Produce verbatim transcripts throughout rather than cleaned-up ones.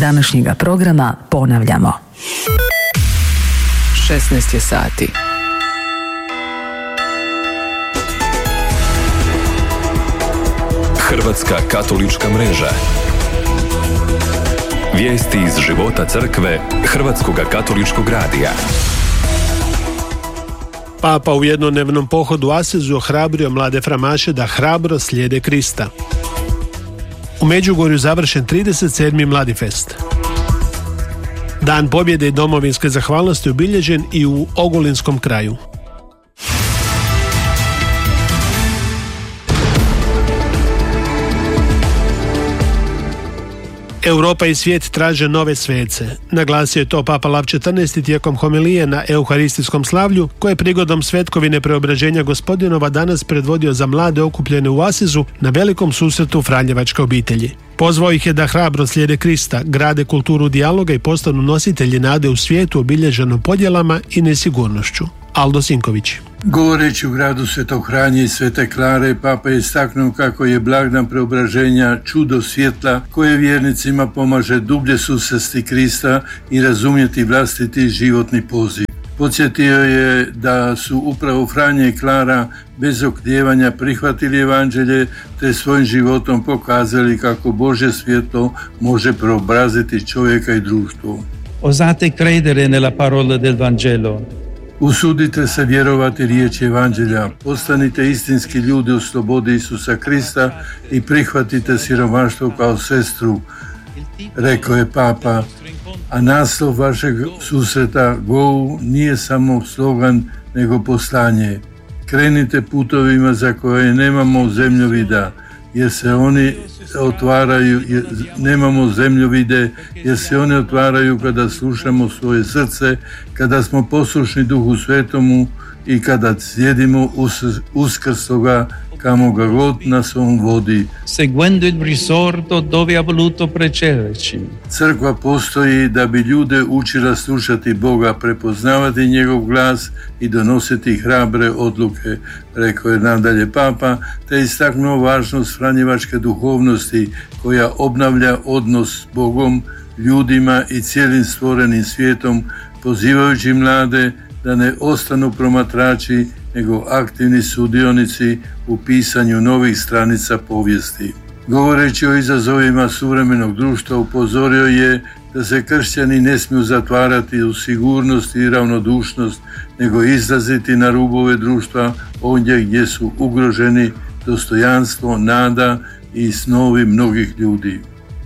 današnjega programa ponavljamo. šesnaest je sati. Hrvatska katolička mreža. Vijesti iz života crkve Hrvatskog katoličkog radija. Papa u jednodnevnom pohodu u Asizu ohrabrio mlade framaše da hrabro slijede Krista. U Međugorju završen trideset sedmi Mladi fest. Dan pobjede i domovinske zahvalnosti obilježen i u Ogulinskom kraju. Europa i svijet traže nove svece. Naglasio je to Papa Lav četrnaesti tijekom homilije na euharistijskom slavlju, koje prigodom svetkovine preobraženja Gospodinova danas predvodio za mlade okupljene u Asizu na velikom susretu Franjevačke obitelji. Pozvao ih je da hrabro slijede Krista, grade kulturu dijaloga i postanu nositelji nade u svijetu obilježenom podjelama i nesigurnošću. Aldo Sinković. Govoreći u gradu Svetog Franje i Svete Klare, Papa je istaknuo kako je blagdan preobraženja čudo svjetla koje vjernicima pomaže dublje susresti Krista i razumjeti vlastiti životni poziv. Podsjetio je da su upravo Franje i Klara bez oklijevanja prihvatili evanđelje te svojim životom pokazali kako Božje svjetlo može preobraziti čovjeka i društvo. Osate credere nella parola del Vangelo. Usudite se vjerovati riječi evanđelja, postanite istinski ljudi u slobodi Isusa Krista i prihvatite siromaštvo kao sestru, rekao je Papa, a naslov vašeg susreta Go nije samo slogan nego poslanje. Krenite putovima za koje nemamo zemljovida, jer se oni otvaraju, jer nemamo zemljovide, jer se one otvaraju kada slušamo svoje srce, kada smo poslušni Duhu Svetomu i kada slijedimo uskrsloga kamo ga god nas on vodi. Seguendo il risorto dove ha voluto precederci. Crkva postoji da bi ljude učila slušati Boga, prepoznavati njegov glas i donositi hrabre odluke, rekao je nadalje Papa, te istaknuo važnost franjevačke duhovnosti koja obnavlja odnos s Bogom, ljudima i cijelim stvorenim svijetom, pozivajući mlade da ne ostanu promatrači nego aktivni sudionici u pisanju novih stranica povijesti. Govoreći o izazovima suvremenog društva, upozorio je da se kršćani ne smiju zatvarati u sigurnost i ravnodušnost, nego izlaziti na rubove društva ondje gdje su ugroženi dostojanstvo, nada i snovi mnogih ljudi.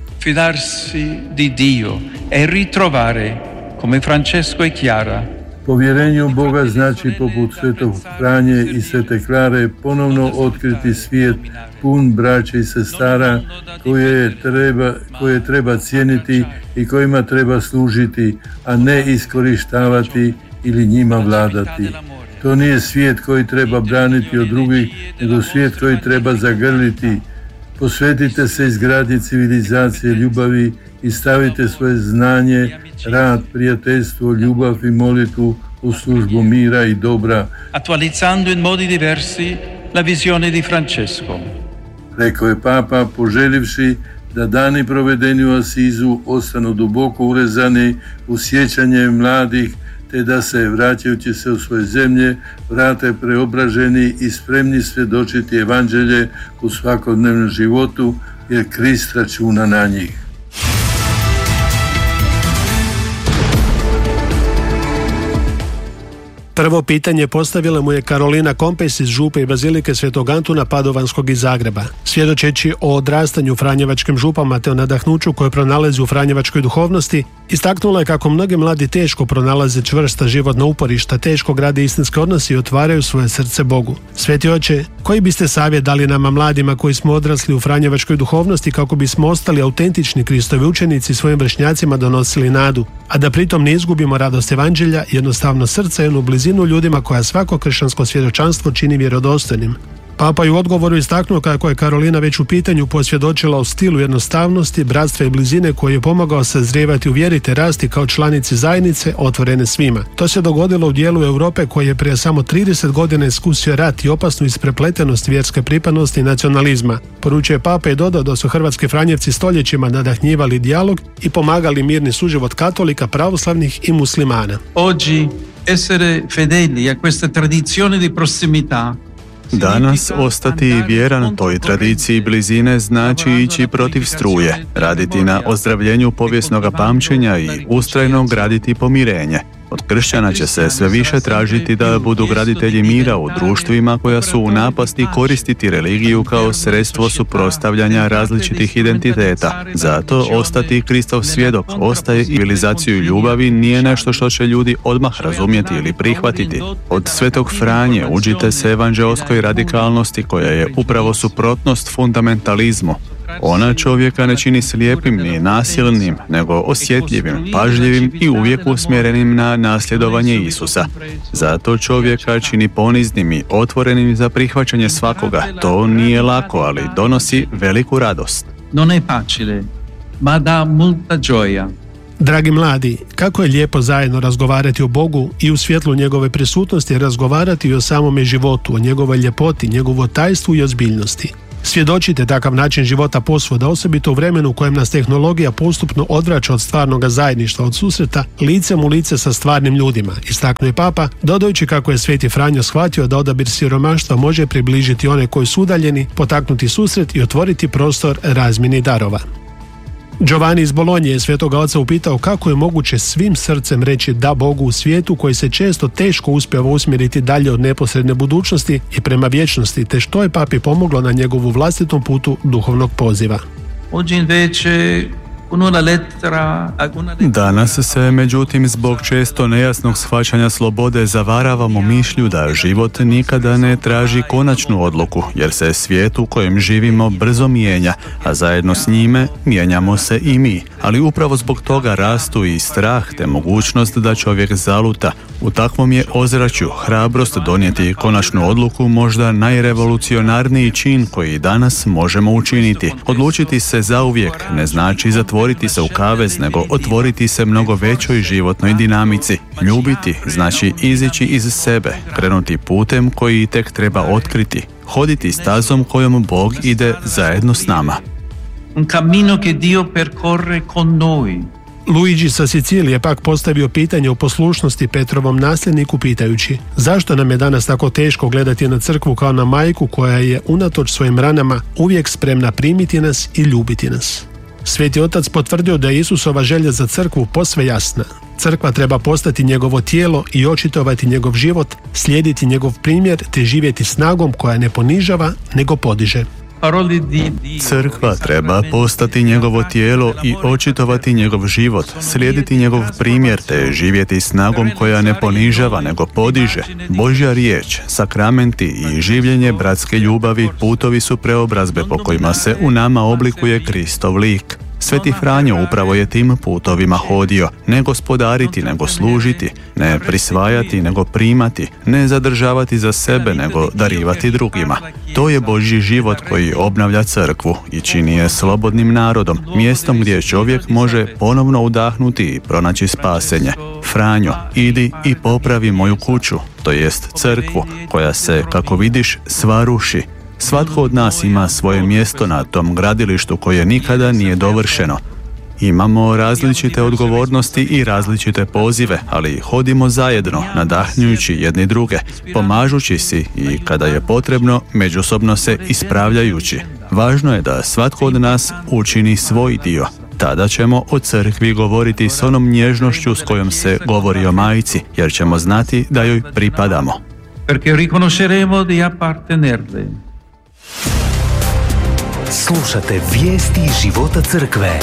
Fidarsi di Dio e ritrovare, come Francesco e Chiara, povjerenje u Boga znači poput Svetog Franje i Svete Klare ponovno otkriti svijet pun braće i sestara koje treba, koje treba cijeniti i kojima treba služiti, a ne iskorištavati ili njima vladati. To nije svijet koji treba braniti od drugih, nego svijet koji treba zagrliti. Posvetite se izgradnji civilizacije ljubavi i stavite svoje znanje, rad, prijateljstvo, ljubav i molitvu u službu mira i dobra. Attualizzando in modi diversi la visione di Francesco. Rekao je Papa, poželivši da dani provedeni u Asizu ostanu duboko urezani u sjećanje mladih, te da se, vraćajući se u svoje zemlje, vrate preobraženi i spremni svjedočiti evanđelje u svakodnevnom životu, jer Krist računa na njih. Prvo pitanje postavila mu je Karolina Kompes iz župe i bazilike Svetog Antuna Padovanskog iz Zagreba. Svjedočeći o odrastanju franjevačkim župama te o nadahnuću koje pronalazi u franjevačkoj duhovnosti, istaknula je kako mnogi mladi teško pronalaze čvrsta životna uporišta, teško grade istinske odnose i otvaraju svoje srce Bogu. Sveti oče, koji biste savjet dali nama mladima koji smo odrasli u franjevačkoj duhovnosti kako bismo ostali autentični Kristovi učenici, svojim vršnjacima donosili nadu, a da pritom ne izgubimo radost evanđelja, jednostavno srce i onu blizinu ljudima koja svako kršćansko svjedočanstvo čini vjerodostojnim? Papa je u odgovoru istaknuo kako je Karolina već u pitanju posvjedočila o stilu jednostavnosti, bratstva i blizine koji je pomogao sazrijevati u vjeri te rasti kao članici zajednice otvorene svima. To se dogodilo u dijelu Europe koji je prije samo trideset godina iskusio rat i opasnu isprepletenost vjerske pripadnosti i nacionalizma. Poručuje Papa i dodao da su hrvatski franjevci stoljećima nadahnjivali dijalog i pomagali mirni suživot katolika, pravoslavnih i muslimana. Oggi essere fedeli a questa tradizione di prossimità. Danas ostati vjeran toj tradiciji blizine znači ići protiv struje, raditi na ozdravljenju povijesnog pamćenja i ustrajno graditi pomirenje. Od kršćana će se sve više tražiti da budu graditelji mira u društvima koja su u napasti koristiti religiju kao sredstvo suprotstavljanja različitih identiteta. Zato ostati Kristov svjedok, ostaje civilizaciju ljubavi nije nešto što će ljudi odmah razumjeti ili prihvatiti. Od Svetog Franje učite se evanđeoskoj radikalnosti koja je upravo suprotnost fundamentalizmu. Ona čovjeka ne čini slijepim ni nasilnim, nego osjetljivim, pažljivim i uvijek usmjerenim na nasljedovanje Isusa. Zato čovjeka čini poniznim i otvorenim za prihvaćanje svakoga. To nije lako, ali donosi veliku radost. Non è facile, ma dà molta gioia. Dragi mladi, kako je lijepo zajedno razgovarati o Bogu i u svjetlu njegove prisutnosti razgovarati i o samome životu, o njegovoj ljepoti, njegovu tajstvu i ozbiljnosti. Svjedočite takav način života posvuda, osobito u vremenu u kojem nas tehnologija postupno odvraća od stvarnog zajedništva, od susreta licem u lice sa stvarnim ljudima, istaknuo je Papa, dodajući kako je Sveti Franjo shvatio da odabir siromaštva može približiti one koji su udaljeni, potaknuti susret i otvoriti prostor razmjeni darova. Giovanni iz Bolonje je Svetoga Oca upitao kako je moguće svim srcem reći da Bogu u svijetu koji se često teško uspijeva usmjeriti dalje od neposredne budućnosti i prema vječnosti, te što je Papi pomoglo na njegovu vlastitom putu duhovnog poziva. Oggi invece Danas se, međutim, zbog često nejasnog shvaćanja slobode zavaravamo mišlju da život nikada ne traži konačnu odluku, jer se svijet u kojem živimo brzo mijenja, a zajedno s njime mijenjamo se i mi. Ali upravo zbog toga rastu i strah te mogućnost da čovjek zaluta. U takvom je ozračju hrabrost donijeti konačnu odluku možda najrevolucionarniji čin koji danas možemo učiniti. Odlučiti se zauvijek ne znači zatvoriti se u kavez, nego otvoriti se mnogo većoj životnoj dinamici. Ljubiti znači izići iz sebe, krenuti putem koji tek treba otkriti, hoditi stazom kojom Bog ide zajedno s nama. Un cammino che Dio percorre con noi. Luigi sa Sicilije pak postavio pitanje o poslušnosti Petrovom nasljedniku pitajući zašto nam je danas tako teško gledati na crkvu kao na majku koja je unatoč svojim ranama uvijek spremna primiti nas i ljubiti nas. Sveti Otac potvrdio da je Isusova želja za crkvu posve jasna. Crkva treba postati njegovo tijelo i očitovati njegov život, slijediti njegov primjer te živjeti snagom koja ne ponižava nego podiže. Crkva treba postati njegovo tijelo i očitovati njegov život, slijediti njegov primjer te živjeti snagom koja ne ponižava nego podiže. Božja riječ, sakramenti i življenje bratske ljubavi putovi su preobrazbe po kojima se u nama oblikuje Kristov lik. Sveti Franjo upravo je tim putovima hodio, ne gospodariti nego služiti, ne prisvajati nego primati, ne zadržavati za sebe nego darivati drugima. To je Božji život koji obnavlja crkvu i čini je slobodnim narodom, mjestom gdje čovjek može ponovno udahnuti i pronaći spasenje. Franjo, idi i popravi moju kuću, to jest crkvu, koja se, kako vidiš, sva ruši. Svatko od nas ima svoje mjesto na tom gradilištu koje nikada nije dovršeno. Imamo različite odgovornosti i različite pozive, ali hodimo zajedno, nadahnjujući jedni druge, pomažući si i kada je potrebno, međusobno se ispravljajući. Važno je da svatko od nas učini svoj dio. Tada ćemo o crkvi govoriti s onom nježnošću s kojom se govori o majci, jer ćemo znati da joj pripadamo. Perché riconosceremo di appartenerle. Slušate vijesti života crkve.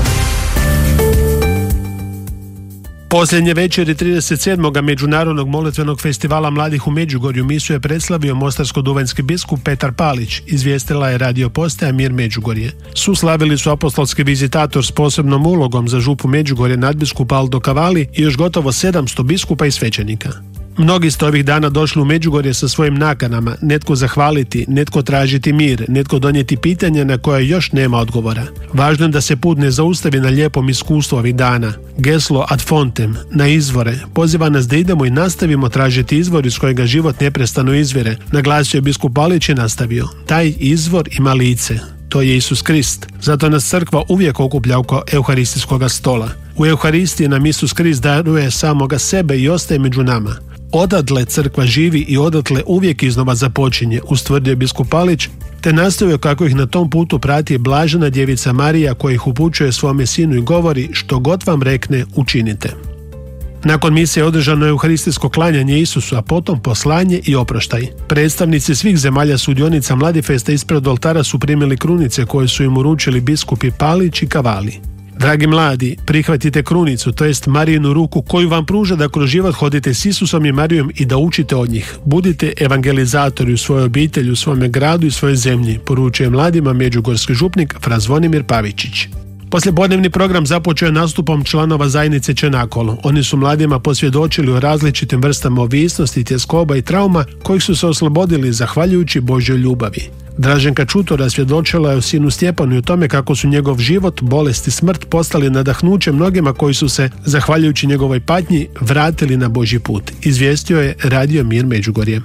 Posljednje večeri trideset sedmog Međunarodnog molitvenog festivala mladih u Međugorju misu je predstavio mostarsko-duvanjski biskup Petar Palić, izvijestila je radio postaja Mir Međugorje. Suslavili su apostolski vizitator s posebnom ulogom za župu Međugorje nadbiskup Aldo Cavalli i još gotovo sedamsto biskupa i svećenika. Mnogi ste ovih dana došli u Međugorje sa svojim nakanama, netko zahvaliti, netko tražiti mir, netko donijeti pitanja na koje još nema odgovora. Važno je da se put ne zaustavi na lijepom iskustvu ovih dana. Geslo ad fontem, na izvore, poziva nas da idemo i nastavimo tražiti izvor iz kojega život neprestano izvire, naglasio je biskup Palić i nastavio. Taj izvor ima lice. To je Isus Krist. Zato nas crkva uvijek okuplja oko euharistijskog stola. U Euharistiji nam Isus Krist daruje samoga sebe i ostaje među nama. Odatle crkva živi i odatle uvijek iznova započinje, ustvrdio biskup Palić, te nastavio kako ih na tom putu prati blažena djevica Marija koja ih upućuje svome sinu i govori što god vam rekne učinite. Nakon mise je održano euharistijsko klanjanje Isusu, a potom poslanje i oproštaj. Predstavnici svih zemalja sudionica Mladifesta ispred oltara su primili krunice koje su im uručili biskupi Palić i Kavali. Dragi mladi, prihvatite krunicu, to jest Marijinu ruku koju vam pruža da kroz život hodite s Isusom i Marijom i da učite od njih. Budite evangelizatori u svojoj obitelji, u svome gradu i svojoj zemlji, poručuje mladima međugorski župnik fra Zvonimir Pavičić. Poslijepodnevni program započeo je nastupom članova zajednice Čenakolo. Oni su mladima posvjedočili o različitim vrstama ovisnosti, tjeskoba i trauma kojih su se oslobodili zahvaljujući Božjoj ljubavi. Draženka Čutora svjedočila je o sinu Stjepanu i o tome kako su njegov život, bolest i smrt postali nadahnuće mnogima koji su se, zahvaljujući njegovoj patnji, vratili na Božji put. Izvijestio je Radio Mir Međugorje.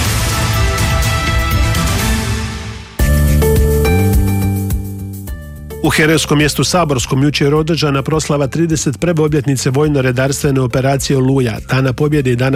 U herojskom mjestu Saborskom jučer je održana proslava trideset prve obljetnice vojno-redarstvene operacije Oluja, Dana pobjede i Dana